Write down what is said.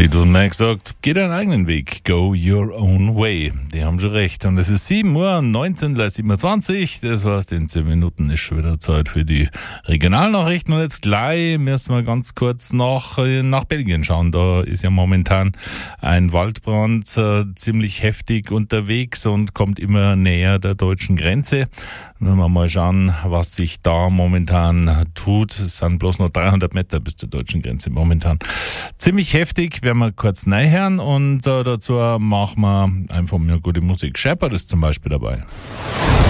Fleetwood Mac sagt, geh deinen eigenen Weg, go your own way. Die haben schon recht. Und es ist 7:19:27 Uhr. Das heißt, in 10 Minuten ist schon wieder Zeit für die Regionalnachrichten. Und jetzt gleich müssen wir ganz kurz nach Belgien schauen. Da ist ja momentan ein Waldbrand ziemlich heftig unterwegs und kommt immer näher der deutschen Grenze. Wenn wir mal schauen, was sich da momentan tut. Es sind bloß noch 300 Meter bis zur deutschen Grenze momentan. Ziemlich heftig, werden wir kurz reinhören und dazu machen wir einfach mehr gute Musik. Shepard ist zum Beispiel dabei.